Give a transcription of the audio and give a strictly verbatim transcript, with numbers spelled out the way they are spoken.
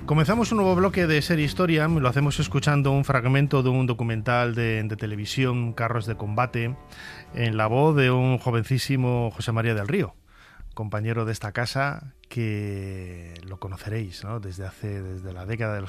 Comenzamos un nuevo bloque de Ser Historia, lo hacemos escuchando un fragmento de un documental de, de televisión, Carros de Combate, en la voz de un jovencísimo José María del Río, compañero de esta casa, que lo conoceréis, ¿no? Desde hace desde la década de los